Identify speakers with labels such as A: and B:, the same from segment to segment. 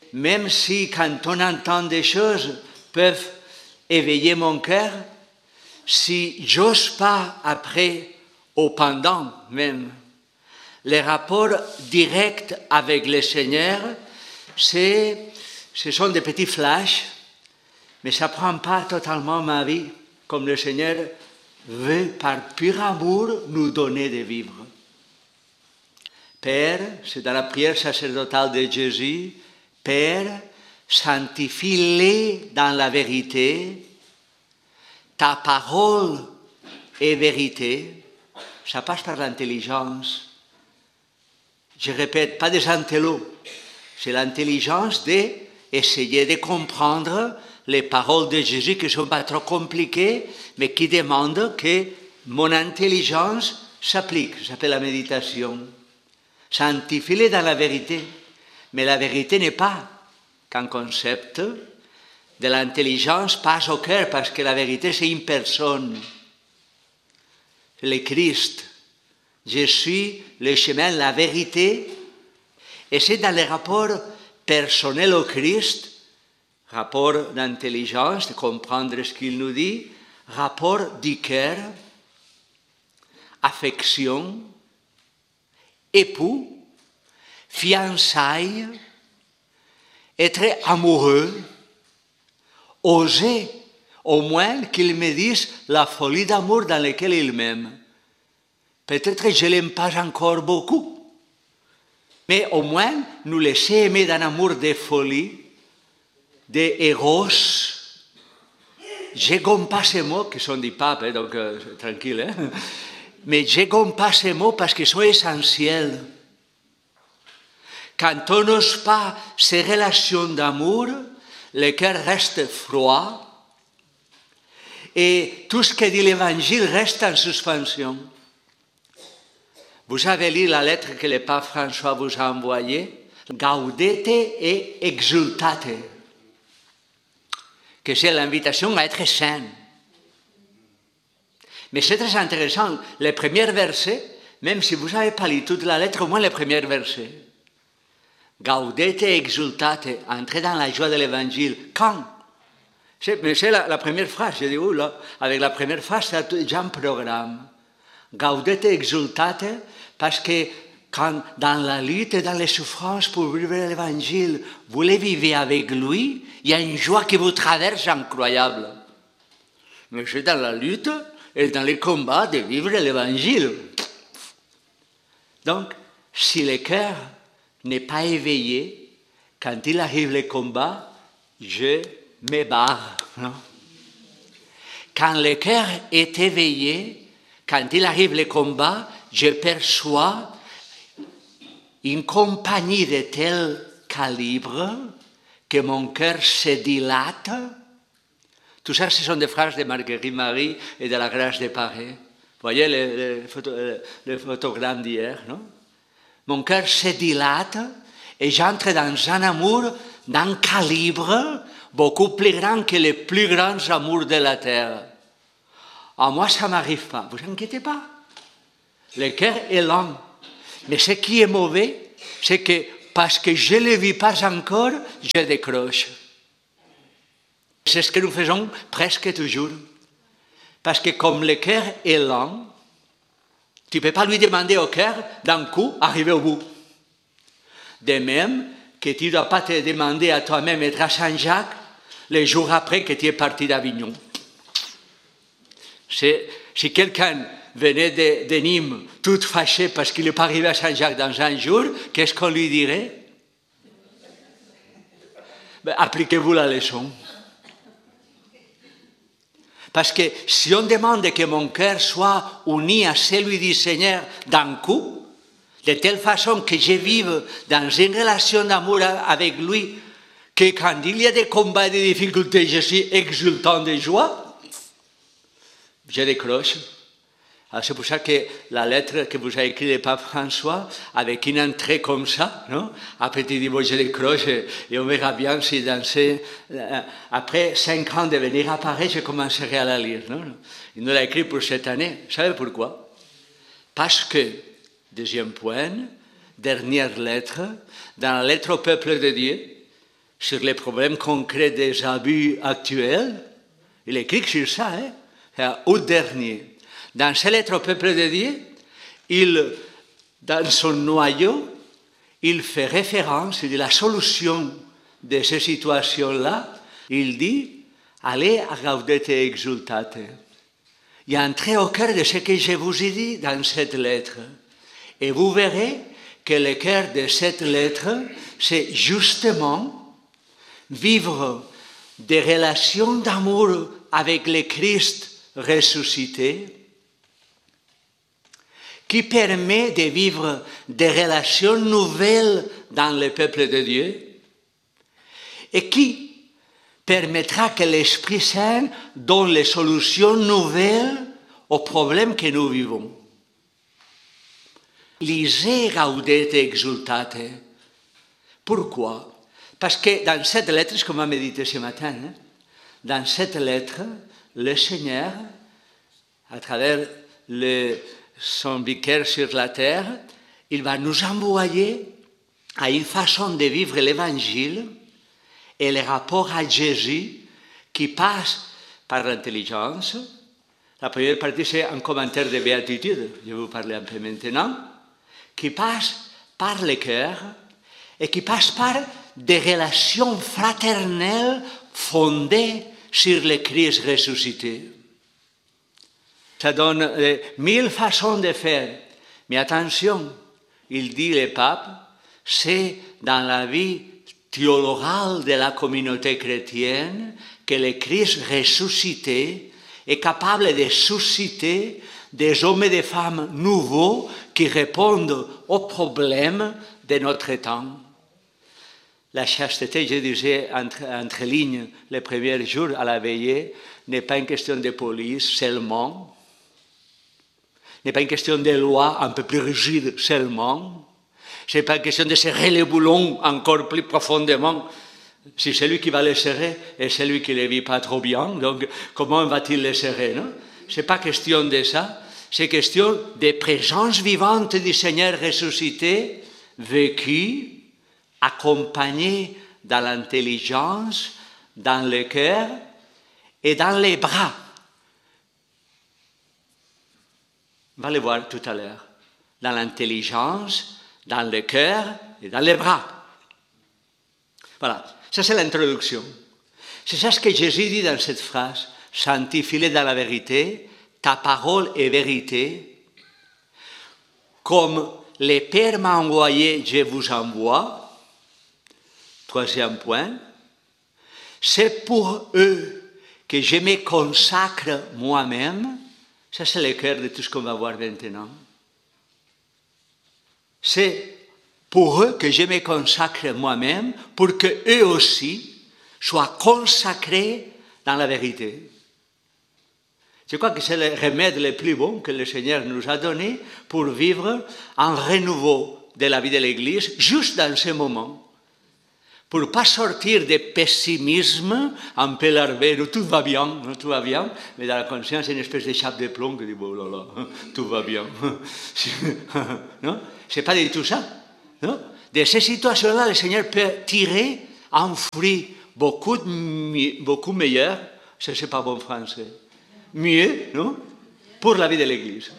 A: même si quand on entend des choses peuvent éveiller mon cœur, si j'ose pas après ou pendant même, les rapports directs avec le Seigneur, ce sont des petits flashs, mais ça ne prend pas totalement ma vie, comme le Seigneur veut par pur amour nous donner de vivre. Père, c'est dans la prière sacerdotale de Jésus, Père, sanctifie-les dans la vérité, ta parole est vérité, ça passe par l'intelligence. Je répète, pas des intellos, c'est l'intelligence d'essayer de comprendre les paroles de Jésus qui ne sont pas trop compliquées, mais qui demandent que mon intelligence s'applique. Ça s'appelle la méditation. Sanctifie-les dans la vérité. Mais la vérité n'est pas qu'un concept. De l'intelligence passe au cœur, parce que la vérité, c'est une personne. C'est le Christ. Je suis le chemin, la vérité. Et c'est dans les rapports personnels au Christ, rapport d'intelligence, de comprendre ce qu'il nous dit, rapport du cœur, affection, époux, fiançailles, être amoureux, oser au moins qu'il me dise la folie d'amour dans laquelle il m'aime. Peut-être que je ne l'aime pas encore beaucoup, mais au moins nous laisser aimer d'un amour de folie, de héros. Je gomme pas ces mots qui sont du pape, donc tranquille, mais je gomme pas ces mots parce qu'ils sont essentiels. Quand on n'ose pas ces relations d'amour, le cœur reste froid et tout ce que dit l'Évangile reste en suspension. Vous avez lu la lettre que le pape François vous a envoyée, Gaudete et exultate, que c'est l'invitation à être saint. Mais c'est très intéressant, les premiers versets, même si vous n'avez pas lu toute la lettre, au moins les premiers versets. Gaudete et exultate, entrez dans la joie de l'Évangile. Quand? Mais c'est la première phrase, j'ai dit, là, avec la première phrase, c'est déjà un programme. Gaudete et exultate, parce que quand dans la lutte et dans les souffrances pour vivre l'Évangile, vous les vivez avec lui, il y a une joie qui vous traverse incroyable. Mais c'est dans la lutte et dans les combats de vivre l'Évangile. Donc, si le cœur n'est pas éveillé, quand il arrive le combat, je me barre. Non? Quand le cœur est éveillé, quand il arrive le combat, je perçois une compagnie de tel calibre que mon cœur se dilate. Tout ça, ce sont des phrases de Marguerite Marie et de la Grâce de Paris. Vous voyez le photogramme d'hier, non? Mon cœur se dilate et j'entre dans un amour d'un calibre beaucoup plus grand que les plus grands amours de la terre. À moi, ça ne m'arrive pas. Vous inquiétez pas. Le cœur est lent. Mais ce qui est mauvais, c'est que parce que je ne le vis pas encore, je décroche. C'est ce que nous faisons presque toujours. Parce que comme le cœur est lent, tu ne peux pas lui demander au cœur, d'un coup, arriver au bout. De même que tu ne dois pas te demander à toi-même être à Saint-Jacques les jours après que tu es parti d'Avignon. Si quelqu'un venait de Nîmes tout fâché parce qu'il n'est pas arrivé à Saint-Jacques dans un jour, qu'est-ce qu'on lui dirait? Ben, appliquez-vous la leçon. Parce que si on demande que mon cœur soit uni à celui du Seigneur d'un coup, de telle façon que je vive dans une relation d'amour avec lui, que quand il y a des combats et des difficultés, je suis exultant de joie, je décroche. Alors c'est pour ça que la lettre que vous avez écrite le pape François, avec une entrée comme ça, non? Après tu dis, bon, je décroche et on verra bien si après 5 ans de venir à Paris, je commencerai à la lire. Non? Il nous l'a écrit pour cette année. Vous savez pourquoi? Parce que, deuxième point, dernière lettre, dans la lettre au peuple de Dieu, sur les problèmes concrets des abus actuels. Il écrit sur ça, au dernier. Dans ses lettres au peuple de Dieu, dans son noyau, il fait référence, il dit la solution de ces situations-là, il dit, allez à Gaudete et Exultate. Et entrez au cœur de ce que je vous ai dit dans cette lettre. Et vous verrez que le cœur de cette lettre, c'est justement vivre des relations d'amour avec le Christ ressuscité, qui permet de vivre des relations nouvelles dans le peuple de Dieu et qui permettra que l'Esprit Saint donne les solutions nouvelles aux problèmes que nous vivons. Lisez Gaudete et Exultate. Pourquoi? Parce que dans cette lettre, ce qu'on va méditer ce matin, dans cette lettre, le Seigneur, à travers son vicaire sur la terre, il va nous envoyer à une façon de vivre l'Évangile et le rapport à Jésus qui passe par l'intelligence. La première partie, c'est un commentaire de béatitude, je vais vous parler un peu maintenant, qui passe par le cœur et qui passe par des relations fraternelles fondées sur le Christ ressuscité. Ça donne 1000 façons de faire. Mais attention, il dit le pape, c'est dans la vie théologale de la communauté chrétienne que le Christ ressuscité est capable de susciter des hommes et des femmes nouveaux qui répondent aux problèmes de notre temps. La chasteté, je disais entre lignes les premiers jours à la veillée, n'est pas une question de police seulement, n'est pas une question de loi un peu plus rigide seulement, ce n'est pas une question de serrer les boulons encore plus profondément. Si celui qui va les serrer est celui qui ne les vit pas trop bien, donc comment va-t-il les serrer, non? Ce n'est pas question de ça, c'est question de présence vivante du Seigneur ressuscité, vécu, accompagné dans l'intelligence, dans le cœur et dans les bras. On va le voir tout à l'heure. Dans l'intelligence, dans le cœur et dans les bras. Voilà, ça c'est l'introduction. C'est ça ce que Jésus dit dans cette phrase. Sanctifie-les dans la vérité, ta parole est vérité. Comme le Père m'a envoyé, je vous envoie. Troisième point. C'est pour eux que je me consacre moi-même. Ça, c'est le cœur de tout ce qu'on va voir maintenant. C'est pour eux que je me consacre moi-même, pour qu'eux aussi soient consacrés dans la vérité. Je crois que c'est le remède le plus bon que le Seigneur nous a donné pour vivre un renouveau de la vie de l'Église, juste dans ce moment. Pour ne pas sortir de pessimisme un peu larvé, tout va bien, mais dans la conscience, il y a une espèce de chape de plomb qui dit, oh là là, tout va bien. Non, ce n'est pas du tout ça. Non? De ces situations-là, le Seigneur peut tirer un fruit beaucoup meilleur, ce n'est pas bon français, mieux, non? Pour la vie de l'Église.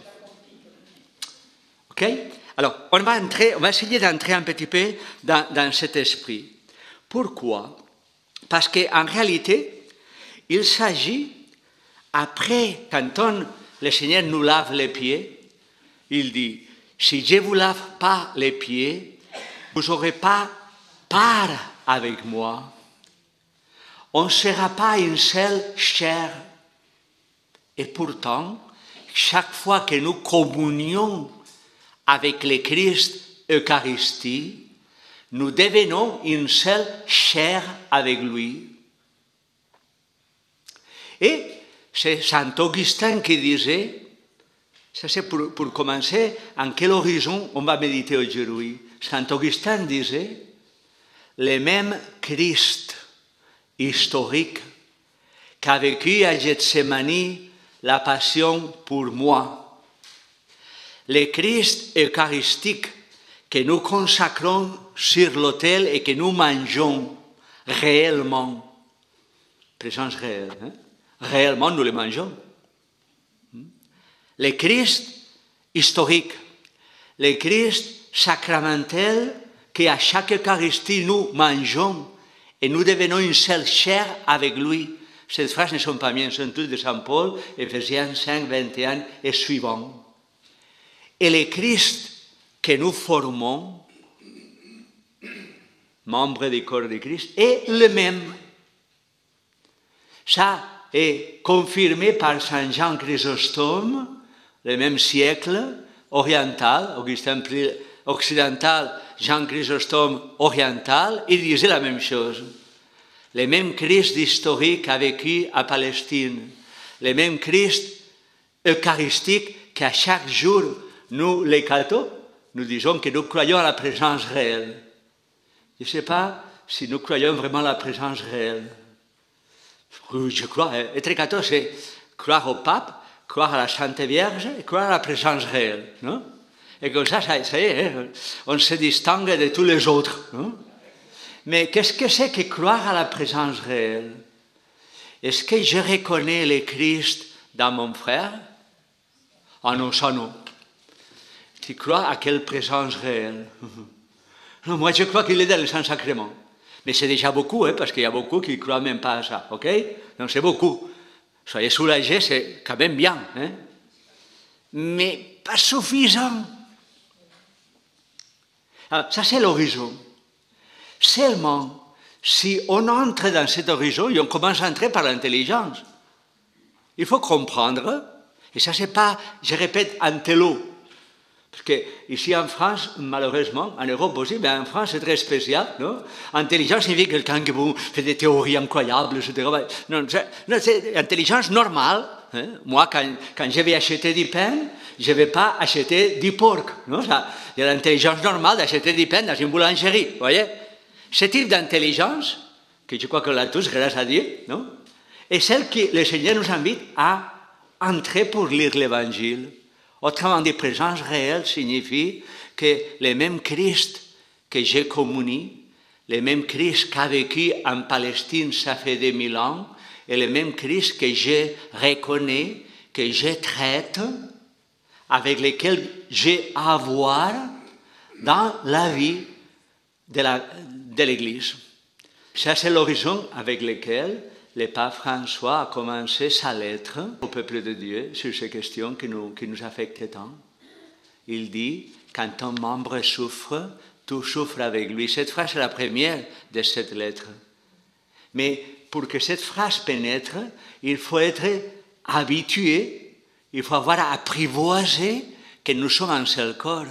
A: Ok? Alors, on va essayer d'entrer un petit peu dans cet esprit. Pourquoi? Parce qu'en réalité, il s'agit, après, quand le Seigneur nous lave les pieds, il dit, si je ne vous lave pas les pieds, vous n'aurez pas part avec moi. On ne sera pas une seule chair. Et pourtant, chaque fois que nous communions avec le Christ Eucharistie, nous devenons une seule chair avec lui. Et c'est Saint Augustin qui disait, ça c'est pour commencer, en quel horizon on va méditer aujourd'hui. Saint Augustin disait, le même Christ historique qu'a vécu à Gethsémani la passion pour moi. Le Christ eucharistique que nous consacrons sur l'autel et que nous mangeons réellement. Présence réelle. Hein? Réellement, nous les mangeons. Le Christ historique, le Christ sacramentel qu'à chaque Eucharistie nous mangeons et nous devenons une seule chair avec lui. Ces phrases ne sont pas miennes, sont toutes de Saint Paul, Éphésiens 5, 21 et suivants. Et le Christ que nous formons, membres du corps de Christ, est le même. Ça est confirmé par Saint Jean Chrysostome, le même siècle, oriental, Augustin occidental, Jean Chrysostome oriental, il disait la même chose. Le même Christ historique a vécu à Palestine, le même Christ eucharistique qu'à chaque jour, nous, les cathos, nous disons que nous croyons à la présence réelle. Je ne sais pas si nous croyons vraiment à la présence réelle. Je crois, être catholique, c'est croire au pape, croire à la Sainte Vierge et croire à la présence réelle. Non? Et comme ça y est, on se distingue de tous les autres. Non? Mais qu'est-ce que c'est que croire à la présence réelle? Est-ce que je reconnais le Christ dans mon frère? Ah non, ça non. Tu crois à quelle présence réelle? Non, moi je crois qu'il est dans le Saint-Sacrement. Mais c'est déjà beaucoup, parce qu'il y a beaucoup qui ne croient même pas à ça, ok? Donc c'est beaucoup. Soyez soulagés, c'est quand même bien. Hein? Mais pas suffisant. Alors, ça c'est l'horizon. Seulement, si on entre dans cet horizon, et on commence à entrer par l'intelligence, il faut comprendre, et ça c'est pas, je répète, intello. Parce qu'ici en France, malheureusement, en Europe aussi, mais en France c'est très spécial, non? Intelligence signifie quelqu'un qui vous fait des théories incroyables, etc. Non, c'est intelligence normale. Hein? Moi, quand je vais acheter du pain, je ne vais pas acheter du porc. Non? Il y a l'intelligence normale d'acheter du pain dans une boulangerie, vous voyez? Ce type d'intelligence, que je crois qu'on l'a tous, grâce à Dieu, non? est celle que le Seigneur nous invite à entrer pour lire l'Évangile. Autrement dit, présence réelle signifie que le même Christ que j'ai communie, le même Christ qui a vécu en Palestine, ça fait 2000 ans, et le même Christ que je reconnais, que je traite, avec lequel j'ai à voir dans la vie de l'Église. Ça, c'est l'horizon avec lequel le pape François a commencé sa lettre au peuple de Dieu sur ces questions qui nous affectent tant. Il dit, quand un membre souffre, tout souffre avec lui. Cette phrase est la première de cette lettre. Mais pour que cette phrase pénètre, il faut être habitué, il faut avoir apprivoisé que nous sommes un seul corps.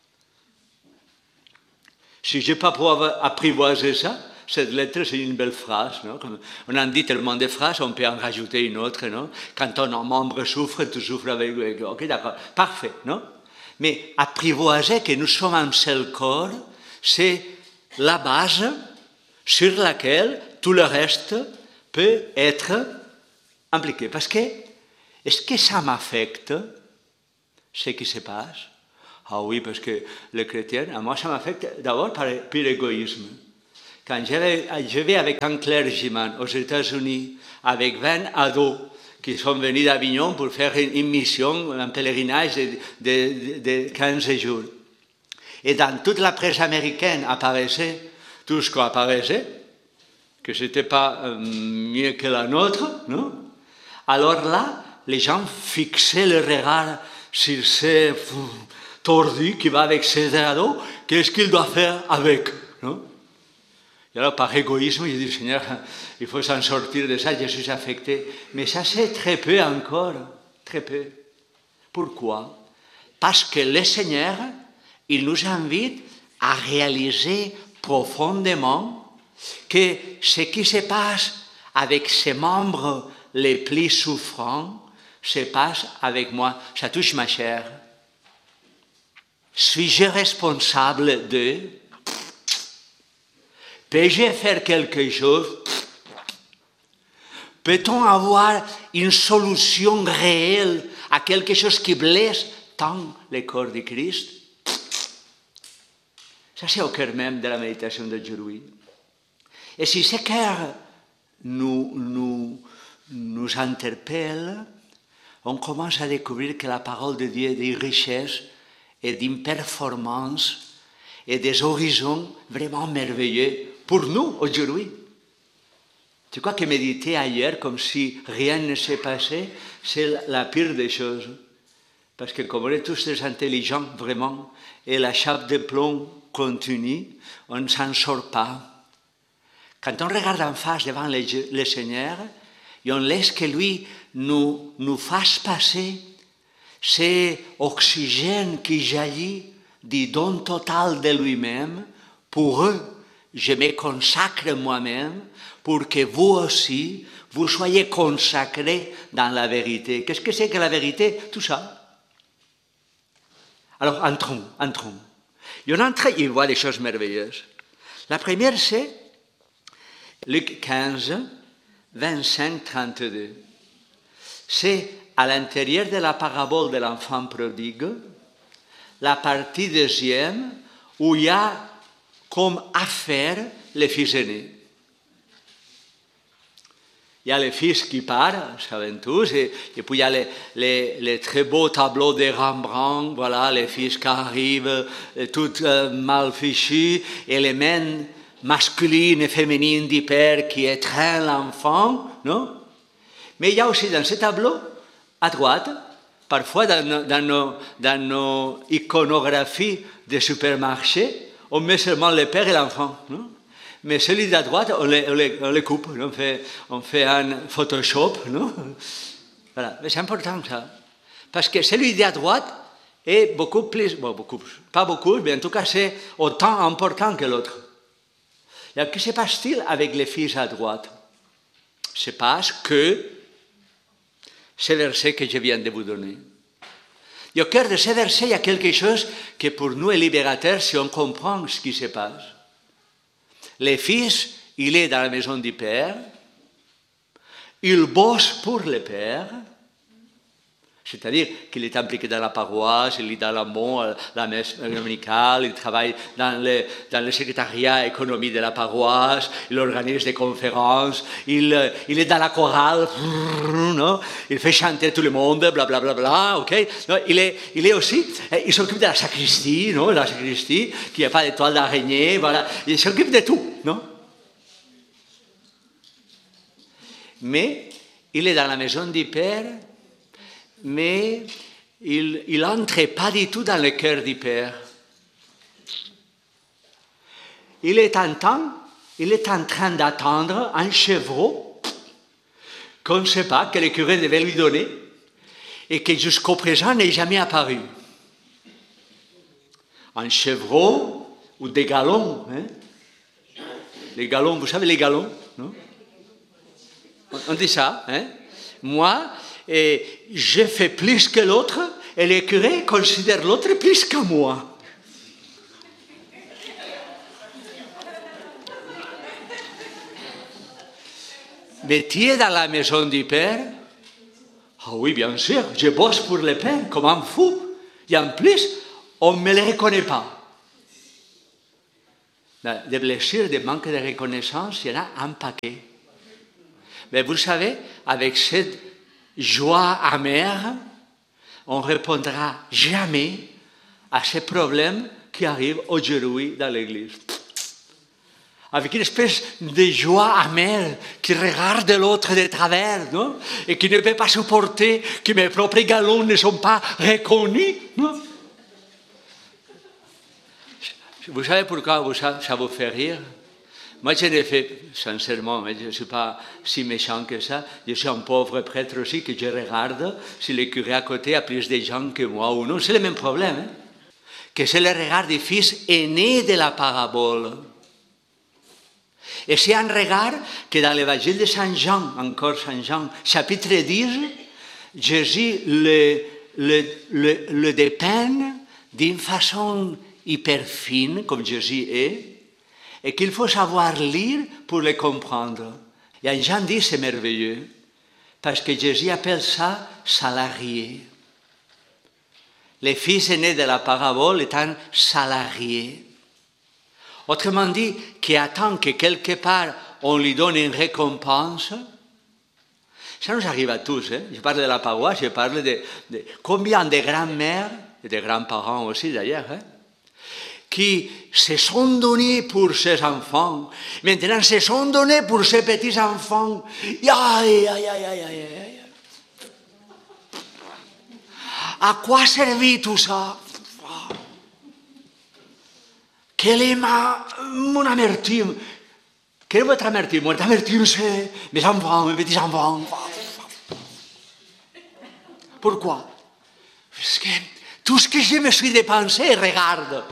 A: Si je n'ai pas pouvoir apprivoiser ça, cette lettre, c'est une belle phrase. Non? On en dit tellement de phrases, on peut en rajouter une autre. Non? Quand un membre souffre, tu souffres avec lui. Ok, d'accord, parfait. Non? Mais apprivoiser que nous sommes un seul corps, c'est la base sur laquelle tout le reste peut être impliqué. Parce que, est-ce que ça m'affecte, ce qui se passe? Ah oui, parce que le chrétien, moi, ça m'affecte d'abord par l'égoïsme. Quand je vais avec un clergyman aux États-Unis, avec 20 ados qui sont venus d'Avignon pour faire une mission, un pèlerinage de 15 jours. Et dans toute la presse américaine apparaissait tout ce qu'on apparaissait, que ce n'était pas mieux que la nôtre, non? Alors là, les gens fixaient le regard sur ces tordus qui va avec ces ados, qu'est-ce qu'il doit faire avec, non? Et alors, par égoïsme, il dit, Seigneur, il faut s'en sortir de ça, je suis affecté. Mais ça, c'est très peu encore, très peu. Pourquoi? Parce que le Seigneur, il nous invite à réaliser profondément que ce qui se passe avec ses membres les plus souffrants se passe avec moi. Ça touche ma chair. Suis-je responsable d'eux? Peux-je faire quelque chose? Peut-on avoir une solution réelle à quelque chose qui blesse tant le corps de Christ? Ça, c'est au cœur même de la méditation d'aujourd'hui. Et si ce cœur nous interpelle, on commence à découvrir que la parole de Dieu est d'une richesse et d'une performance et des horizons vraiment merveilleux pour nous aujourd'hui. Tu crois que méditer ailleurs comme si rien ne s'est passé, c'est la pire des choses. Parce que comme on est tous des intelligents, vraiment, et la chape de plomb continue, on ne s'en sort pas. Quand on regarde en face devant le Seigneur, et on laisse que lui nous fasse passer cet oxygène qui jaillit du don total de lui-même, pour eux, je me consacre moi-même, pour que vous aussi, vous soyez consacrés dans la vérité. Qu'est-ce que c'est que la vérité? Tout ça. Alors, entrons. Et on entre et on voit des choses merveilleuses. La première, c'est Luc 15, 25, 32. C'est à l'intérieur de la parabole de l'enfant prodigue, la partie deuxième, où il y a comme affaire les fils aînés. Il y a les fils qui partent, savent tous, et puis il y a les très beaux tableaux de Rembrandt, voilà, les fils qui arrivent, tout mal fichus, et les mains masculines et féminines du père qui étreignent l'enfant, non? Mais il y a aussi dans ces tableaux, à droite, parfois dans nos iconographies de supermarchés, on met seulement le père et l'enfant, non? Mais celui de la droite, on les coupe, on fait un Photoshop, non? Voilà, mais c'est important ça. Parce que celui de la droite est beaucoup plus, pas beaucoup, mais en tout cas c'est autant important que l'autre. Et que se passe-t-il avec les fils à droite? Se passe que ce verset que je viens de vous donner. Et au cœur de ce verset, il y a quelque chose qui pour nous est libérateur si on comprend ce qui se passe. Le fils, il est dans la maison du père, il bosse pour le père, c'est-à-dire qu'il est impliqué dans la paroisse, il est dans la messe dominicale, il travaille dans le secrétariat économique de la paroisse, il organise des conférences, il est dans la chorale, non? Il fait chanter tout le monde, blablabla, bla, bla, bla, ok? Non, il est aussi, il s'occupe de la sacristie, non? La sacristie, qui n'a pas d'étoile d'araignée, voilà, il s'occupe de tout, non? Mais il est dans la maison du Père, mais il n'entre pas du tout dans le cœur du Père. Il est en train d'attendre un chevreau qu'on ne sait pas, que le curé devait lui donner et qui jusqu'au présent n'est jamais apparu. Un chevreau ou des galons. Hein? Les galons, vous savez les galons, non? On dit ça, hein? Moi, je fais plus que l'autre et le curé considère l'autre plus que moi. Mais tu es dans la maison du Père? Ah oui, bien sûr, je bosse pour le Père comme un fou. Et en plus, on ne me le reconnaît pas. Des blessures, des manques de reconnaissance, il y en a un paquet. Mais vous savez, avec cette joie amère, on ne répondra jamais à ces problèmes qui arrivent aujourd'hui dans l'Église. Avec une espèce de joie amère qui regarde l'autre de travers, non? Et qui ne peut pas supporter que mes propres galons ne sont pas reconnus. Non? Vous savez pourquoi ça vous fait rire? Moi, je l'ai fait, sincèrement, mais je ne suis pas si méchant que ça. Je suis un pauvre prêtre aussi que je regarde si le curé à côté a plus de gens que moi ou non. C'est le même problème. Hein? Que c'est le regard du fils aîné de la parabole. Et c'est un regard que dans l'évangile de Saint Jean, encore Saint Jean, chapitre 10, Jésus le dépeint d'une façon hyper fine, comme Jésus est, et qu'il faut savoir lire pour le comprendre. Et en Jean 10, c'est merveilleux, parce que Jésus appelle ça salarié. Le fils aîné de la parabole est un salarié. Autrement dit, qui attend que quelque part on lui donne une récompense. Ça nous arrive à tous. Hein? Je parle de la paroisse, je parle de combien de grands-mères, et de grands-parents aussi d'ailleurs, hein, qui se sont donnés pour ses enfants, maintenant se sont donnés pour ses petits-enfants. Aïe, aïe, aïe, aïe, aïe. À quoi servit tout ça? Quelle est mon amertume? Quelle est votre amertume? Votre amertume, c'est mes enfants, mes petits-enfants. Pourquoi? Parce que tout ce que je me suis dépensé, regarde.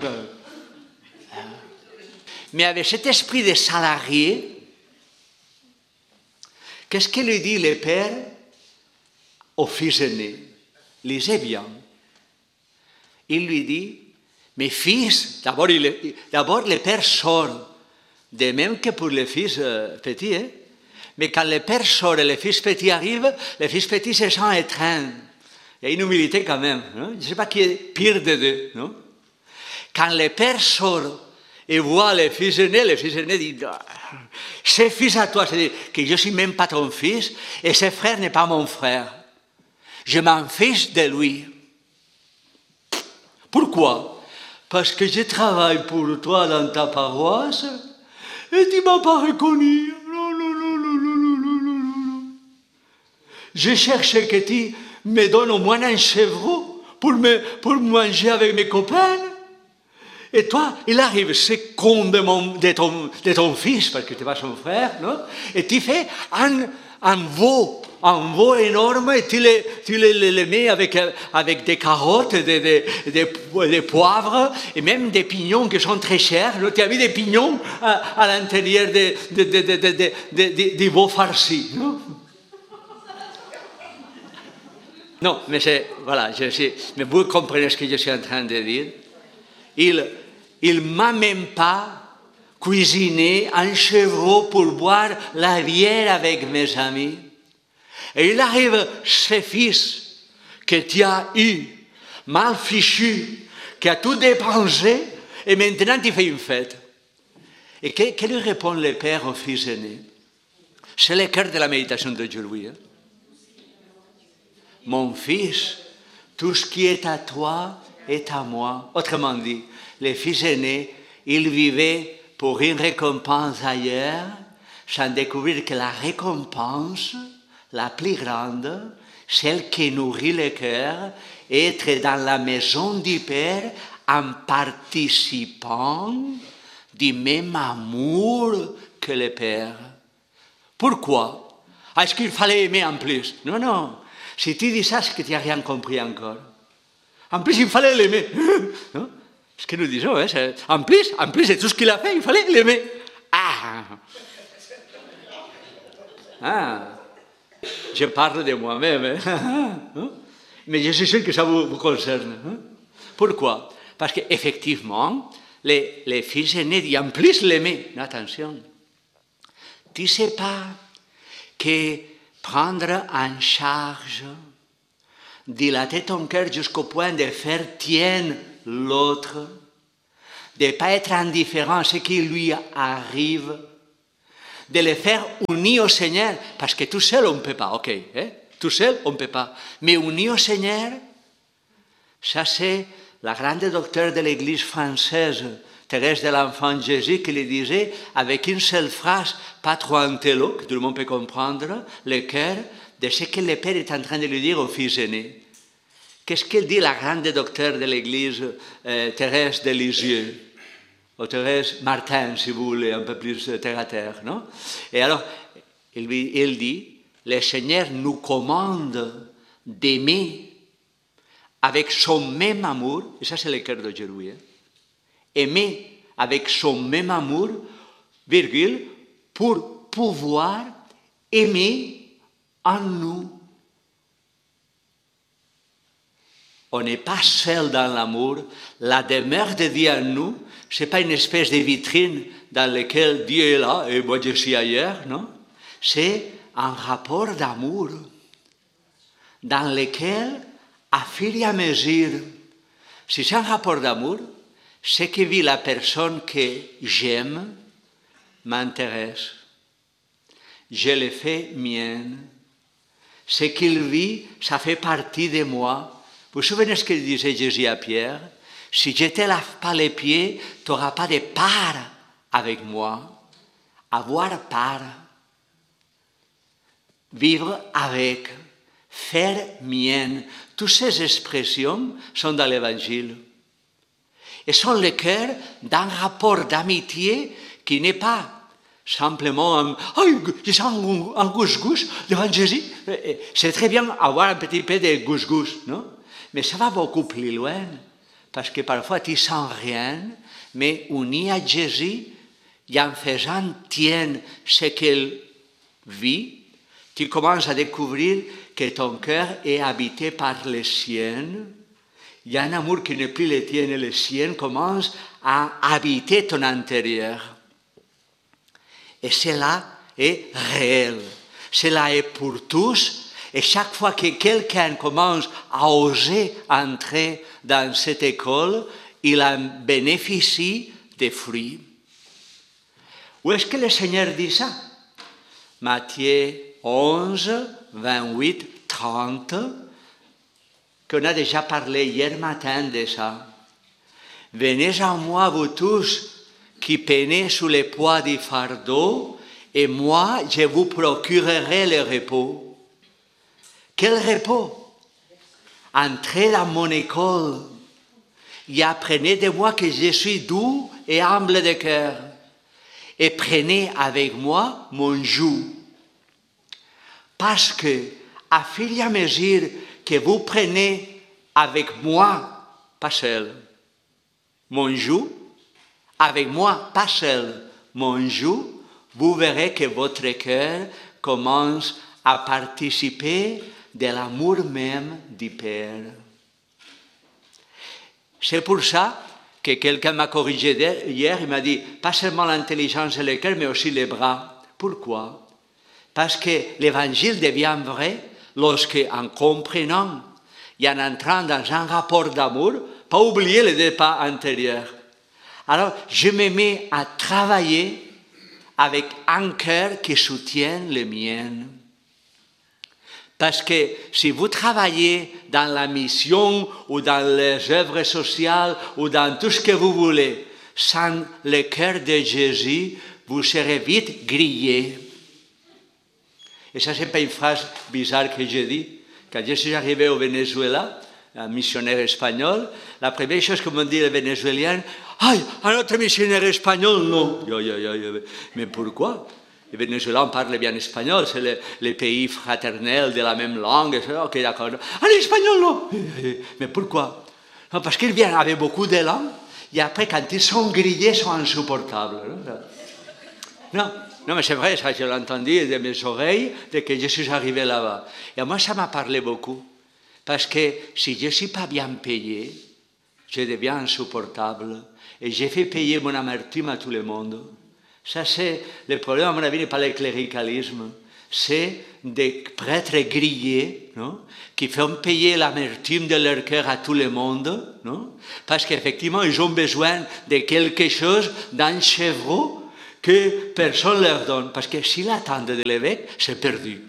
A: Mais avec cet esprit de salarié, qu'est-ce que lui dit le père au fils aîné? Lisez bien. Il lui dit, mes fils, d'abord le père sort, de même que pour le fils petit, hein? Mais quand le père sort et le fils petit arrive, le fils petit se sent étreint. Il y a une humilité quand même. Non? Je ne sais pas qui est pire des deux. Non? Quand le père sort et voit le fils aîné dit, c'est fils à toi, c'est-à-dire que je ne suis même pas ton fils et ce frère n'est pas mon frère. Je m'en fiche de lui. Pourquoi? Parce que je travaille pour toi dans ta paroisse et tu ne m'as pas reconnu. Non, non, non, non, non, non, non, non. Je cherchais que tu me donnes au moins un chevreau pour manger avec mes copains. Et toi, il arrive, c'est con de ton fils, parce que tu n'es pas son frère, non? Et tu fais un veau énorme et tu le mets avec des carottes, des poivres et même des pignons qui sont très chers. Tu as mis des pignons à l'intérieur des veaux farcis, non? Non, mais voilà, mais vous comprenez ce que je suis en train de dire. Il ne m'a même pas cuisiné un chevreau pour boire la bière avec mes amis. Et il arrive, ce fils que tu as eu, mal fichu, qui a tout dépensé, et maintenant tu fais une fête. Et que lui répond le père au fils aîné? C'est le cœur de la méditation d'aujourd'hui. Hein? Mon fils, tout ce qui est à toi est à moi. Autrement dit, le fils aîné, il vivait pour une récompense ailleurs, sans découvrir que la récompense, la plus grande, celle qui nourrit le cœur, est être dans la maison du Père en participant du même amour que le Père. Pourquoi? Est-ce qu'il fallait aimer en plus? Non, non. Si tu dis ça, c'est que tu n'as rien compris encore. En plus, il fallait l'aimer. Non? Ce que nous disons, hein, en plus de tout ce qu'il a fait, il fallait l'aimer. Je parle de moi-même, hein? Mais je suis sûr que ça vous concerne. Hein? Pourquoi? Parce qu'effectivement, les fils aînés disent en plus l'aimer. Attention, tu ne sais pas que prendre en charge, dilater ton cœur jusqu'au point de faire tien l'autre, de ne pas être indifférent à ce qui lui arrive, de le faire uni au Seigneur, parce que tout seul on ne peut pas, ok, hein? Tout seul on ne peut pas, mais uni au Seigneur, ça c'est la grande docteure de l'Église française, Thérèse de l'Enfant Jésus, qui le disait avec une seule phrase, pas trop intello, que tout le monde peut comprendre, le cœur de ce que le Père est en train de lui dire au fils aîné. Qu'est-ce qu'elle dit, la grande docteure de l'Église, Thérèse de Lisieux, ou Thérèse Martin, si vous voulez, un peu plus terre à terre, non? Et alors, il dit, le Seigneur nous commande d'aimer avec son même amour, et ça c'est le cœur d'aujourd'hui, hein? Aimer avec son même amour, virgule, pour pouvoir aimer en nous. On n'est pas seul dans l'amour. La demeure de Dieu en nous, ce n'est pas une espèce de vitrine dans laquelle Dieu est là et moi je suis ailleurs, non? C'est un rapport d'amour dans lequel, à fur et à mesure, si c'est un rapport d'amour, Ce que vit la personne que j'aime m'intéresse. Je le fais mienne. Ce qu'il vit, ça fait partie de moi. Vous vous souvenez ce que disait Jésus à Pierre? Si je ne te lave pas les pieds, tu n'auras pas de part avec moi. Avoir part. Vivre avec. Faire mienne. Toutes ces expressions sont dans l'Évangile. Et sont le cœur d'un rapport d'amitié qui n'est pas simplement un « je sens un gousse-gousse devant Jésus ». C'est très bien avoir un petit peu de gousse-gousse, non? Mais ça va beaucoup plus loin, parce que parfois tu ne sens rien, mais uni à Jésus, et en faisant tien ce qu'il vit, tu commences à découvrir que ton cœur est habité par le sien. Il y a un amour qui n'est plus le tien et le sien commence à habiter ton intérieur. Et cela est réel. Cela est pour tous. Et chaque fois que quelqu'un commence à oser entrer dans cette école, il en bénéficie des fruits. Où est-ce que le Seigneur dit ça? Matthieu 11, 28, 30, qu'on a déjà parlé hier matin de ça. Venez à moi, vous tous, qui peinez sous le poids du fardeau, et moi, je vous procurerai le repos. Quel repos? Entrez dans mon école et apprenez de moi que je suis doux et humble de cœur. Et prenez avec moi mon joug. Parce que, à fur et à mesure que vous prenez avec moi, pas seul, mon joug, avec moi, pas seul, mon joug, vous verrez que votre cœur commence à participer de l'amour même du Père. C'est pour ça que quelqu'un m'a corrigé hier, il m'a dit, pas seulement l'intelligence et le cœur, mais aussi les bras. Pourquoi? Parce que l'évangile devient vrai lorsque, en comprenant et en entrant dans un rapport d'amour, pas oublier le départ intérieur. Alors, je me mets à travailler avec un cœur qui soutient le mien. Parce que si vous travaillez dans la mission ou dans les œuvres sociales ou dans tout ce que vous voulez, sans le cœur de Jésus, vous serez vite grillé. Et ça, ce n'est pas une phrase bizarre que j'ai dit. Quand je suis arrivé au Venezuela, un missionnaire espagnol, la première chose que m'ont dit les Vénézuéliens, « Ah, un autre missionnaire espagnol, non !» Mais pourquoi? Les Vénézuéliens parlent bien espagnol, c'est le pays fraternel de la même langue. Ok, d'accord. Ah, l'espagnol, non! Mais pourquoi? Non, parce qu'ils viennent avec beaucoup d'élan, et après, quand ils sont grillés, ils sont insupportables. Non, mais c'est vrai, ça, je l'ai entendu de mes oreilles, dès que je suis arrivé là-bas. Et moi, ça m'a parlé beaucoup. Parce que si je ne suis pas bien payé, je deviens insupportable. Et j'ai fait payer mon amertume à tout le monde. Ça, c'est le problème, à mon avis, n'est pas le cléricalisme. C'est des prêtres grillés, non, qui font payer l'amertume de leur cœur à tout le monde, non, parce qu'effectivement, ils ont besoin de quelque chose d'un chevreau que personne ne leur donne. Parce que s'ils attendent de l'évêque, c'est perdu.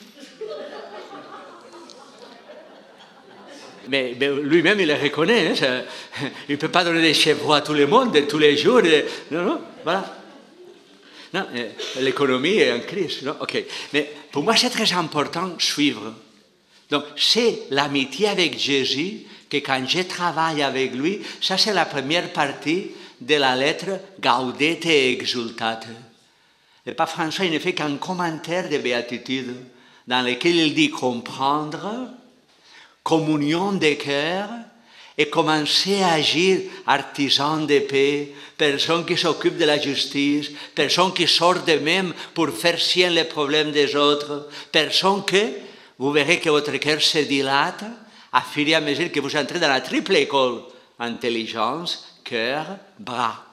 A: Mais lui-même, il le reconnaît. Hein, il ne peut pas donner des chevreaux à tout le monde, tous les jours. Non, voilà. Non, l'économie est en crise. Non? Okay. Mais pour moi, c'est très important de suivre. Donc, c'est l'amitié avec Jésus que quand je travaille avec lui, ça c'est la première partie de la lettre Gaudete et Exultate. Le pape François, il ne fait qu'un commentaire de béatitude dans lequel il dit comprendre, communion des cœurs, et commencer à agir artisan de paix, personne qui s'occupe de la justice, personne qui sort d'eux-mêmes pour faire sien les problèmes des autres, personne que, vous verrez que votre cœur se dilate à fur et à mesure que vous entrez dans la triple école, intelligence, cœur, bras.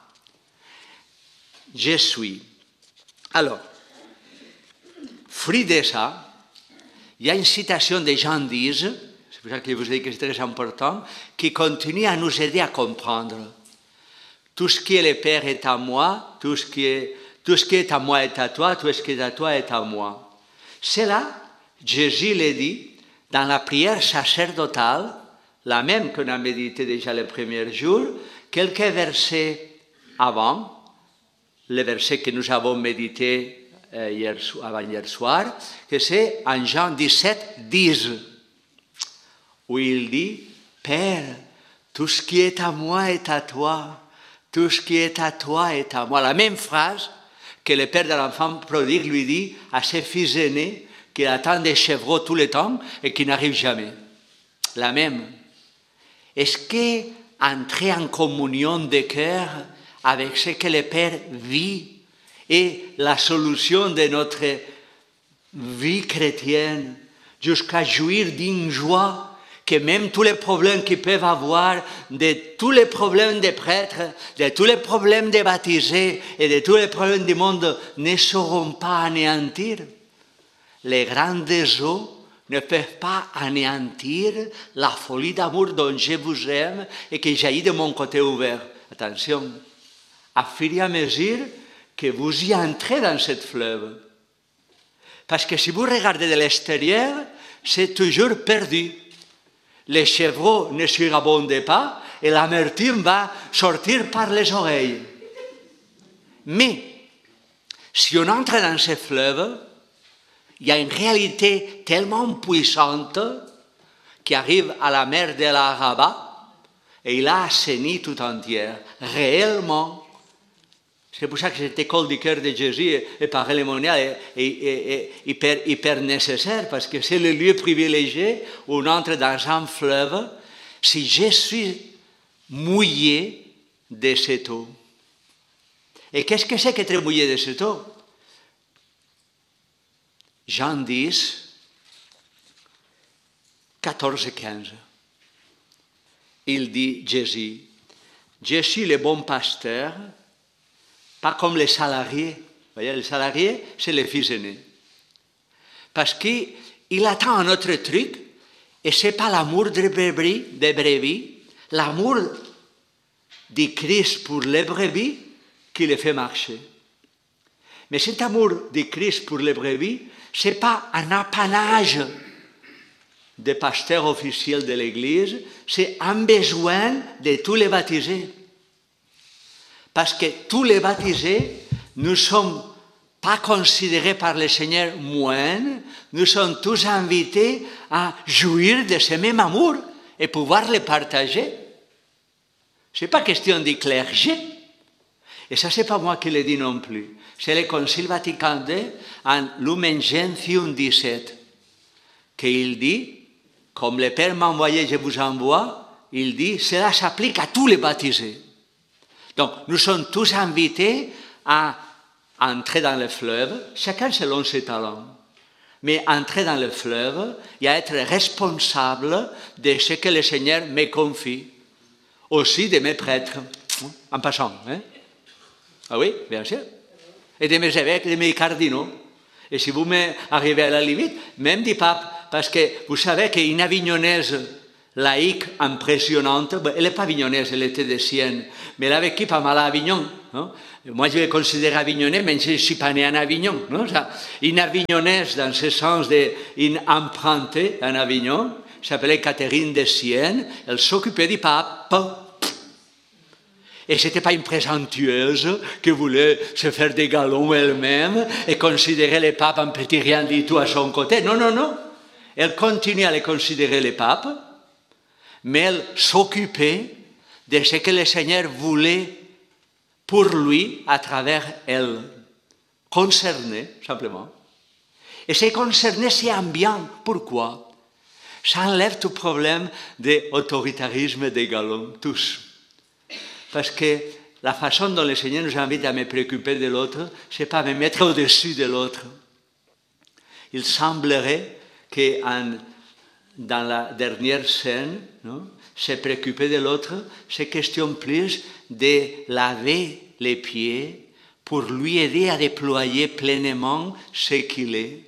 A: Je suis. Alors, fruit de ça, il y a une citation des gens disent, c'est pour ça que je vous ai dit que c'est très important, qui continue à nous aider à comprendre. Tout ce qui est le Père est à moi, tout ce qui est à moi est à toi, tout ce qui est à toi est à moi. C'est là, Jésus l'a dit, dans la prière sacerdotale, la même qu'on a médité déjà le premier jour, quelques versets avant, le verset que nous avons médité hier soir, que c'est en Jean 17, 10, où il dit, Père, tout ce qui est à moi est à toi, tout ce qui est à toi est à moi. La même phrase que le père de l'enfant prodigue lui dit à ses fils aînés qu'il attend des chevreaux tout le temps et qui n'arrivent jamais. La même. Est-ce qu'entrer en communion de cœur avec ce que le Père vit est la solution de notre vie chrétienne jusqu'à jouir d'une joie que même tous les problèmes qu'ils peuvent avoir, de tous les problèmes des prêtres, de tous les problèmes des baptisés et de tous les problèmes du monde ne sauront pas anéantir. Les grandes eaux ne peuvent pas anéantir la folie d'amour dont je vous aime et qui jaillit de mon côté ouvert. Attention, à fur et à mesure que vous y entrez dans cette fleuve. Parce que si vous regardez de l'extérieur, c'est toujours perdu. Les chevreaux ne surabondent pas et l'amertume va sortir par les oreilles. Mais, si on entre dans ce fleuve, il y a une réalité tellement puissante qui arrive à la mer de l'Araba et il a assaini tout entière, réellement. C'est pour ça que cette école du cœur de Jésus est patrimoniale et hyper nécessaire, parce que c'est le lieu privilégié où on entre dans un fleuve si je suis mouillé de cette eau. Et qu'est-ce que c'est qu'être mouillé de cette eau? Jean 10, 14 et 15. Il dit, Jésus, je suis le bon pasteur, pas comme les salariés. Vous voyez, les salariés, c'est les fils aînés. Parce qu'il attend un autre truc, et ce n'est pas l'amour des brebis, l'amour du Christ pour les brebis qui les fait marcher. Mais cet amour du Christ pour les brebis, ce n'est pas un apanage des pasteurs officiels de l'Église, c'est un besoin de tous les baptisés. Parce que tous les baptisés ne sont pas considérés par le Seigneur moines, nous sommes tous invités à jouir de ce même amour et pouvoir le partager. Ce n'est pas question du clergé. Et ça, ce n'est pas moi qui le dis non plus. C'est le Concile Vatican II en Lumen Gentium 17, qu'il dit, comme le Père m'a envoyé, je vous envoie, il dit, cela s'applique à tous les baptisés. Donc, nous sommes tous invités à entrer dans le fleuve, chacun selon ses talents. Mais entrer dans le fleuve et à être responsable de ce que le Seigneur me confie. Aussi de mes prêtres, en passant. Hein? Ah oui, bien sûr. Et de mes évêques, de mes cardinaux. Et si vous m'arrivez à la limite, même du pape, parce que vous savez qu'une avignonnaise laïque impressionnante, elle n'est pas avignonnaise, elle était de Sienne, mais elle a vécu pas mal à Avignon. Non? Moi, je me considère avignonnais, mais je ne suis pas né en Avignon. Non? Une avignonnaise, dans ce sens d'une empruntée en Avignon, s'appelait Catherine de Sienne, elle s'occupait du pape. Et ce n'était pas une présentueuse qui voulait se faire des galons elle-même et considérer les papes un petit rien du tout à son côté. Non, non, non. Elle continuait à les considérer les papes, mais elle s'occupait de ce que le Seigneur voulait pour lui à travers elle. Concernée, simplement. Et c'est concerné, c'est un bien. Pourquoi? Ça enlève tout problème d'autoritarisme des galons, tous. Parce que la façon dont le Seigneur nous invite à me préoccuper de l'autre, ce n'est pas me mettre au-dessus de l'autre. Il semblerait que dans la dernière scène, se préoccuper de l'autre, c'est question plus de laver les pieds pour lui aider à déployer pleinement ce qu'il est.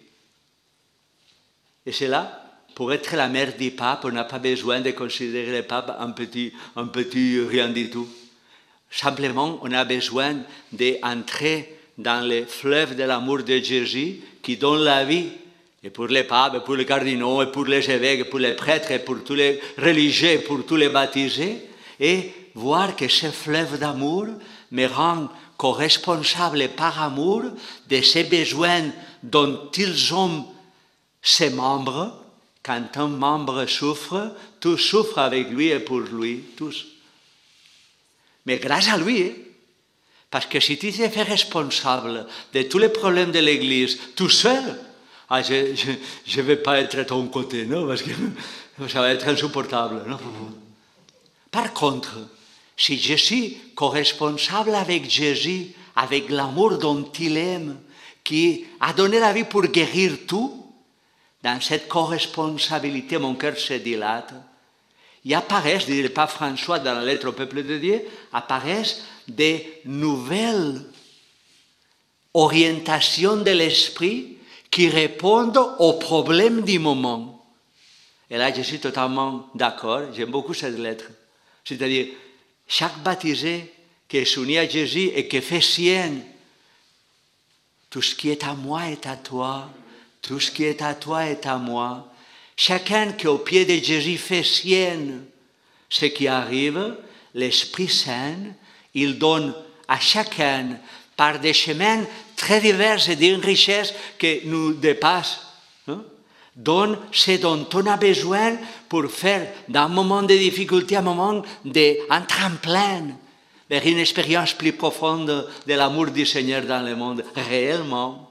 A: Et c'est là, pour être la mère du pape, on n'a pas besoin de considérer le pape un petit rien du tout. Simplement, on a besoin d'entrer dans le fleuve de l'amour de Jésus qui donne la vie. Et pour les papes, et pour les cardinaux, et pour les évêques, et pour les prêtres, et pour tous les religieux, et pour tous les baptisés. Et voir que ce fleuve d'amour me rend co-responsable par amour de ces besoins dont ils ont ces membres. Quand un membre souffre, tous souffrent avec lui et pour lui, tous. Mais grâce à lui, parce que si tu te fais responsable de tous les problèmes de l'Église tout seul, je ne vais pas être à ton côté, non, parce que ça va être insupportable. Non. Par contre, si je suis co-responsable avec Jésus, avec l'amour dont il aime, qui a donné la vie pour guérir tout, dans cette co-responsabilité, mon cœur se dilate. Il apparaissent, dit le pape François dans la lettre au peuple de Dieu, apparaissent des nouvelles orientations de l'esprit qui répondent aux problèmes du moment. Et là, je suis totalement d'accord, j'aime beaucoup cette lettre. C'est-à-dire, chaque baptisé qui s'unit à Jésus et qui fait sien, tout ce qui est à moi est à toi, tout ce qui est à toi est à moi. Chacun qui au pied de Jésus fait sien ce qui arrive, l'Esprit Saint, il donne à chacun par des chemins très divers et d'une richesse qui nous dépasse. Donne ce dont on a besoin pour faire d'un moment de difficulté un moment un tremplin vers une expérience plus profonde de l'amour du Seigneur dans le monde, réellement.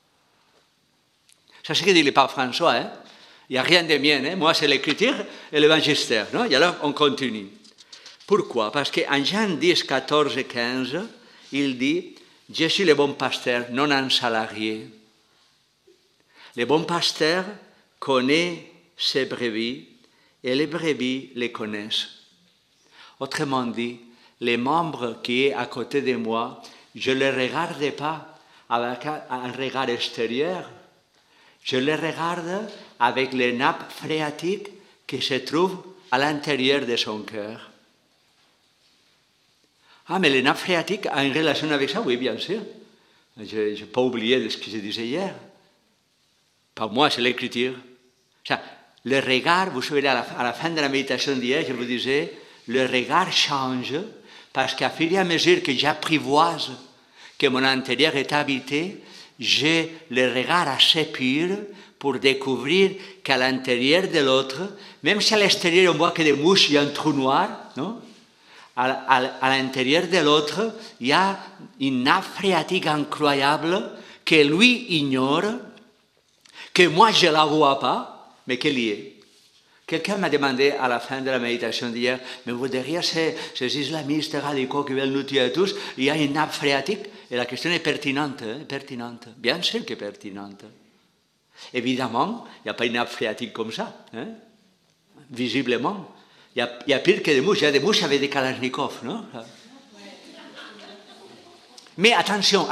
A: C'est ce que dit le pape François. Il n'y a rien de mien. Moi, c'est l'écriture et le magistère. Et alors, on continue. Pourquoi? Parce qu'en Jean 10, 14 et 15, il dit « Je suis le bon pasteur, non un salarié. Le bon pasteur connaît ses brebis et les brebis les connaissent. » Autrement dit, les membres qui sont à côté de moi, je ne les regarde pas avec un regard extérieur. Je les regarde avec les nappes phréatiques qui se trouvent à l'intérieur de son cœur. Ah, mais les nappes phréatiques ont une relation avec ça? Oui, bien sûr. Je n'ai pas oublié ce que je disais hier. Pour moi, c'est l'écriture. Le regard, vous savez, à la fin de la méditation d'hier, je vous disais, le regard change parce qu'à fur et à mesure que j'apprivoise que mon intérieur est habité, j'ai le regard assez pur pour découvrir qu'à l'intérieur de l'autre, même si à l'extérieur on voit que des mouches, il y a un trou noir, non? À l'intérieur de l'autre, il y a une nappe phréatique incroyable que lui ignore, que moi je ne la vois pas, mais qu'elle y est. Quelqu'un m'a demandé à la fin de la méditation d'hier, mais vous derrière ces islamistes radicaux qui veulent nous tuer tous, il y a une nappe phréatique? Et la question est pertinente, pertinente. Bien sûr qu'elle est pertinente. Évidemment, il n'y a pas une nappe phréatique comme ça, visiblement. Il y a pire que des mouches, il y a des mouches avec des kalachnikovs, non? Mais attention.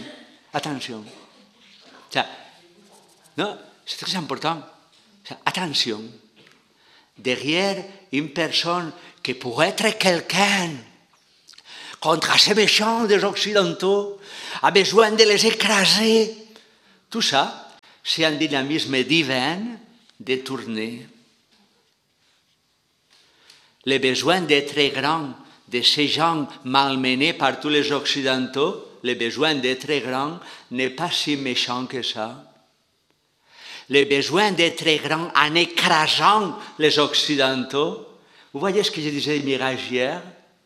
A: Non, c'est très important. Attention. Derrière une personne qui pourrait être quelqu'un contre ces méchants des Occidentaux, a besoin de les écraser. Tout ça, c'est un dynamisme divin détourné. Le besoin d'être très grand de ces gens malmenés par tous les Occidentaux, le besoin d'être très grand n'est pas si méchant que ça. Le besoin d'être très grand en écrasant les Occidentaux. Vous voyez ce que je disais Mirage hier?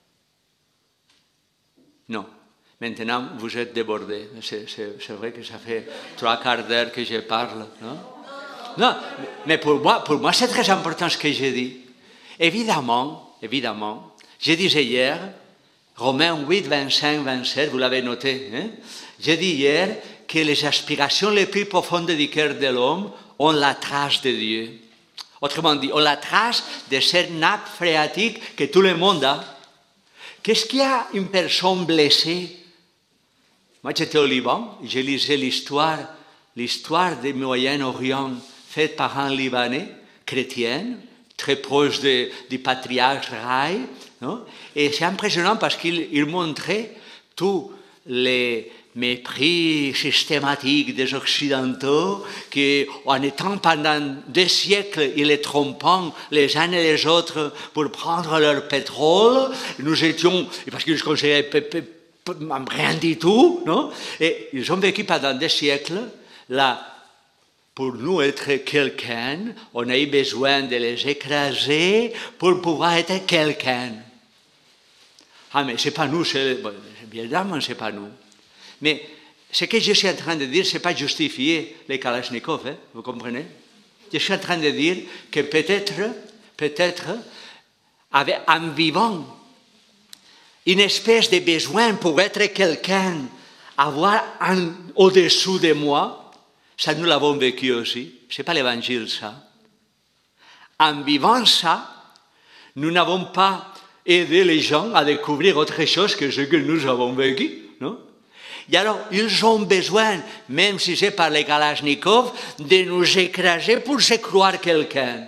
A: Non. Maintenant, vous êtes débordés. C'est vrai que ça fait 3/4 d'heure que je parle. Non, mais pour moi, c'est très important ce que j'ai dit. Évidemment, je disais hier, Romains 8, 25, 27, vous l'avez noté. J'ai dit hier que les aspirations les plus profondes du cœur de l'homme ont la trace de Dieu. Autrement dit, ont la trace de cette nappe phréatique que tout le monde a. Qu'est-ce qu'il y a une personne blessée? Moi, j'étais au Liban, je lisais l'histoire du Moyen-Orient faite par un Libanais chrétien, très proche du patriarche Rai, non? Et c'est impressionnant parce qu'il montrait tous les mépris systématiques des Occidentaux qui, en étant pendant des siècles, ils les trompant les uns et les autres pour prendre leur pétrole, nous étions, parce qu'ils se considéraient rien du tout, non? Et ils ont vécu pendant des siècles, là, pour nous être quelqu'un, on a eu besoin de les écraser pour pouvoir être quelqu'un. Ah, mais c'est pas nous, bien évidemment, c'est pas nous. Mais ce que je suis en train de dire, ce n'est pas justifier les Kalachnikov, hein, vous comprenez? Je suis en train de dire que peut-être, en vivant une espèce de besoin pour être quelqu'un, avoir au-dessous de moi, ça nous l'avons vécu aussi. Ce n'est pas l'évangile, ça. En vivant ça, nous n'avons pas aidé les gens à découvrir autre chose que ce que nous avons vécu, non? Et alors, ils ont besoin, même si c'est par les Kalachnikov, de nous écraser pour se croire quelqu'un.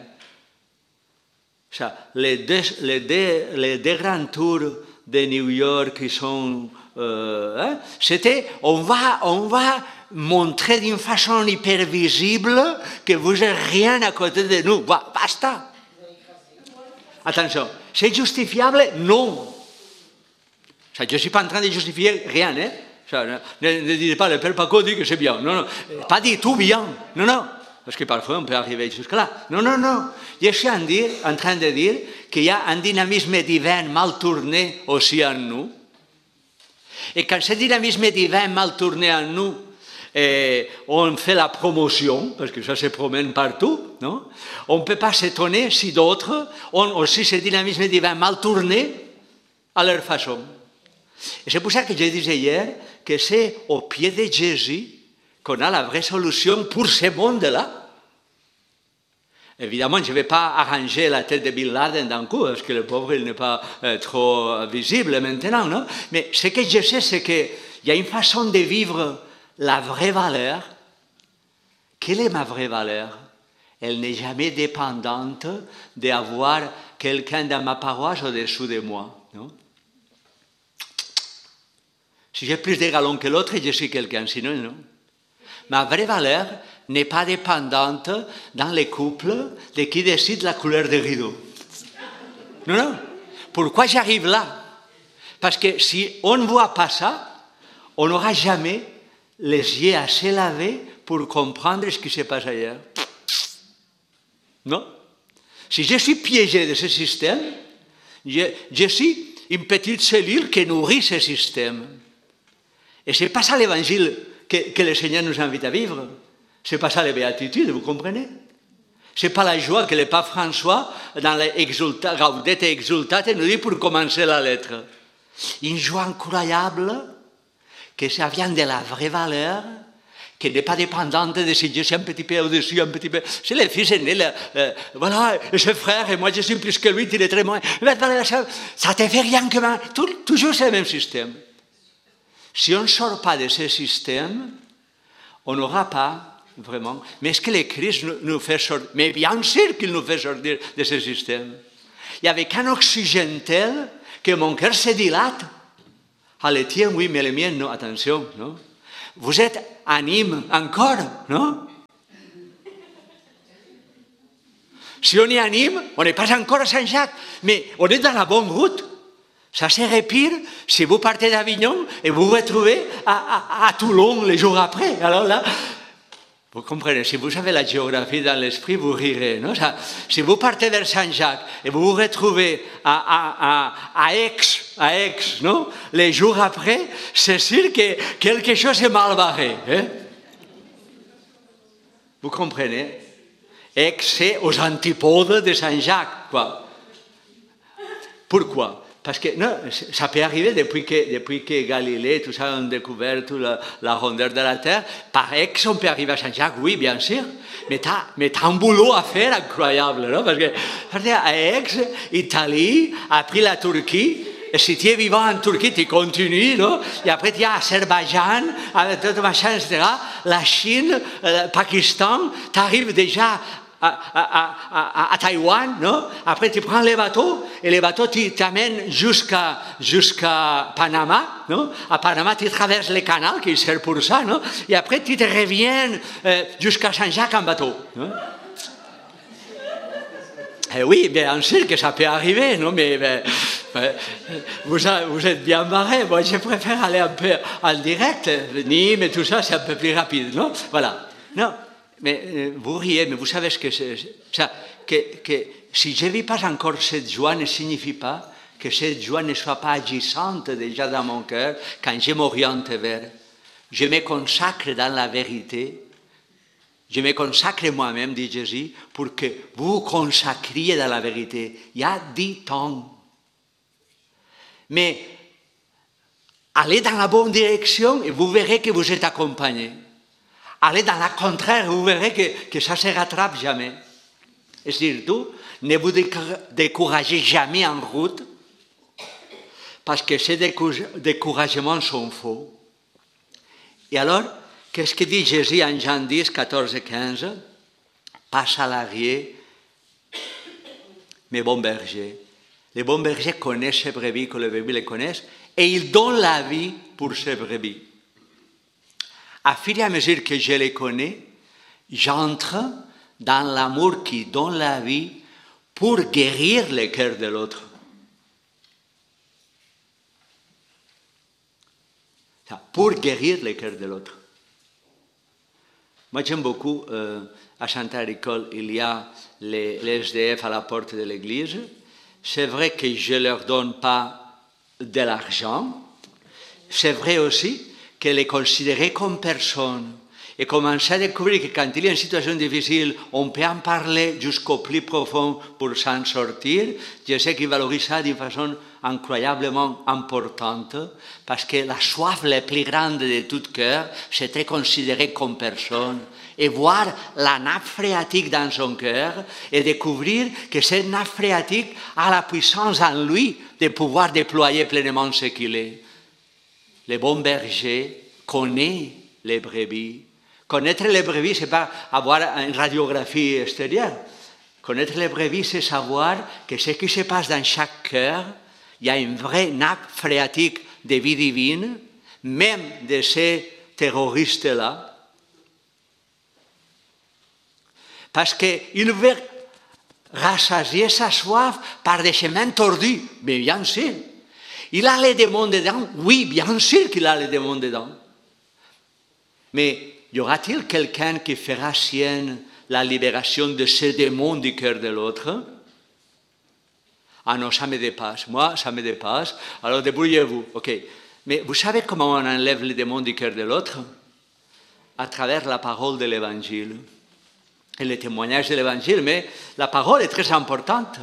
A: Ça, les deux grands tours de New York qui sont... c'était, on va montrer d'une façon hyper visible que vous n'avez rien à côté de nous. Basta. Attention, c'est justifiable? Non. Ça, je ne suis pas en train de justifier rien, hein? Ne dites pas, le Père Paco dit que c'est bien. Non, pas du tout bien. Non, parce que parfois on peut arriver jusque-là. Non. Je suis en train de dire qu'il y a un dynamisme divin mal tourné aussi en nous. Et quand ce dynamisme divin mal tourné en nous, on fait la promotion, parce que ça se promène partout, non? On ne peut pas s'étonner si d'autres ont aussi ce dynamisme divin mal tourné à leur façon. Et c'est pour ça que je disais hier que c'est au pied de Jésus qu'on a la vraie solution pour ce monde-là. Évidemment, je ne vais pas arranger la tête de Bin Laden d'un coup, parce que le pauvre, il n'est pas trop visible maintenant, non? Mais ce que je sais, c'est qu'il y a une façon de vivre la vraie valeur. Quelle est ma vraie valeur? Elle n'est jamais dépendante d'avoir quelqu'un dans ma paroisse au-dessous de moi, non? Si j'ai plus de galons que l'autre, je suis quelqu'un, sinon non. Ma vraie valeur n'est pas dépendante dans les couples de qui décide la couleur des rideaux. Non. Pourquoi j'arrive là? Parce que si on ne voit pas ça, on n'aura jamais les yeux assez lavés pour comprendre ce qui se passe ailleurs. Non. Si je suis piégé de ce système, je suis une petite cellule qui nourrit ce système. Et ce n'est pas ça l'évangile que le Seigneur nous invite à vivre. Ce n'est pas ça les béatitudes, vous comprenez? Ce n'est pas la joie que le pape François, dans les Gaudete Exultate, nous dit pour commencer la lettre. Une joie incroyable, que ça vient de la vraie valeur, qui n'est pas dépendante de si je suis un petit peu au-dessus, un petit peu... C'est le fils aîné, voilà, ce frère, et moi je suis plus que lui, il est très moins... Ça ne te fait rien que mal. Toujours c'est le même système. Si on ne sort pas de ce système, on n'aura pas vraiment... Mais est-ce que le Christ nous fait sortir? Mais bien sûr qu'il nous fait sortir de ce système. Et avec un oxygène tel que mon cœur se dilate. Ah, le tien, oui, mais le mien, non. Attention, non? Vous êtes anime encore, non? Si on est anime, on n'est pas encore à Saint-Jacques, mais on est dans la bonne route. Ça serait pire si vous partez d'Avignon et vous vous retrouvez à Toulon les jours après. Alors là, vous comprenez, si vous avez la géographie dans l'esprit, vous rirez. Non? Si vous partez vers Saint-Jacques et vous vous retrouvez à Aix, non? Les jours après, c'est sûr que quelque chose est mal barré. Hein? Vous comprenez? Aix, c'est aux antipodes de Saint-Jacques, quoi. Pourquoi? Parce que non, ça peut arriver depuis que Galilée, tout ça, ont découvert toute la rondeur de la Terre. Par Aix, on peut arriver à Saint-Jacques, oui, bien sûr. Mais t'as un boulot à faire incroyable, non? Parce que à Aix, Italie, après la Turquie, et si tu es vivant en Turquie, tu continues, non? Et après, tu es à Azerbaïdjan, avec tout machin, etc. La Chine, le Pakistan, tu arrives déjà à Taïwan, non? Après, tu prends les bateaux, et les bateaux t'amènent jusqu'à Panama, non? À Panama, tu traverses les canaux qui servent pour ça, non? Et après, tu te reviens jusqu'à Saint-Jacques en bateau. Non? Eh oui, bien sûr que ça peut arriver, non? Mais vous êtes bien marré. Moi, je préfère aller un peu en direct. Nîmes et tout ça, c'est un peu plus rapide, non? Voilà. Non, mais vous riez, mais vous savez ce que c'est. Que si je ne vis pas encore cette joie, ne signifie pas que cette joie ne soit pas agissante déjà dans mon cœur quand je m'oriente vers. Je me consacre dans la vérité. Je me consacre moi-même, dit Jésus, pour que vous vous consacriez dans la vérité. Il y a 10 temps. Mais allez dans la bonne direction et vous verrez que vous êtes accompagné. Allez dans la contraire, vous verrez que ça ne se rattrape jamais. Et surtout, ne vous découragez jamais en route, parce que ces découragements sont faux. Et alors, qu'est-ce que dit Jésus en Jean 10, 14 et 15? Passe à l'arrière, mes bons bergers. Les bons bergers connaissent ces brebis, que les brebis les connaissent, et ils donnent la vie pour ces brebis. À fur et à mesure que je les connais, j'entre dans l'amour qui donne la vie pour guérir le cœur de l'autre. Pour guérir le cœur de l'autre. Moi, j'aime beaucoup, à Sainte-Aricole, il y a les SDF à la porte de l'église. C'est vrai que je ne leur donne pas de l'argent. C'est vrai aussi que les considérer comme personnes et commencer à découvrir que quand il y a une situation difficile, on peut en parler jusqu'au plus profond pour s'en sortir. Je sais qu'ils valorisent ça d'une façon incroyablement importante, parce que la soif la plus grande de tout cœur, c'est de considérer comme personne et voir la nappe phréatique dans son cœur et découvrir que cette nappe phréatique a la puissance en lui de pouvoir déployer pleinement ce qu'il est. Le bon berger connaît les brebis. Connaître les brebis, ce n'est pas avoir une radiographie extérieure. Connaître les brebis, c'est savoir que ce qui se passe dans chaque cœur, il y a une vraie nappe phréatique de vie divine, même de ces terroristes-là. Parce qu'il veut rassasier sa soif par des chemins tordus. Mais bien sûr. Il a les démons dedans? Oui, bien sûr qu'il a les démons dedans. Mais y aura-t-il quelqu'un qui fera sienne la libération de ces démons du cœur de l'autre? Ah non, ça me dépasse. Moi, ça me dépasse. Alors débrouillez-vous. Ok. Mais vous savez comment on enlève les démons du cœur de l'autre? À travers la parole de l'Évangile. Et le témoignage de l'Évangile, mais la parole est très importante.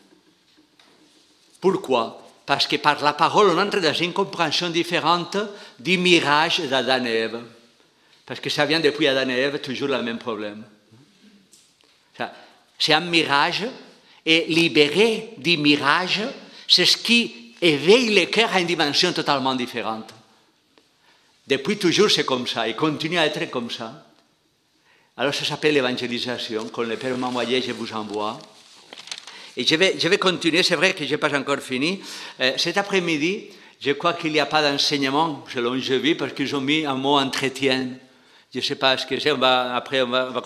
A: Pourquoi? Parce que par la parole, on entre dans une compréhension différente du mirage d'Adam et Ève. Parce que ça vient depuis Adam et Ève, toujours le même problème. C'est un mirage, et libéré du mirage, c'est ce qui éveille le cœur à une dimension totalement différente. Depuis toujours, c'est comme ça, et continue à être comme ça. Alors ça s'appelle l'évangélisation. Quand le Père m'a envoyé, je vous envoie. Et je vais continuer, c'est vrai que je n'ai pas encore fini. Cet après-midi, je crois qu'il n'y a pas d'enseignement, selon je vis, parce qu'ils ont mis un mot entretien. Je ne sais pas ce que c'est, après on va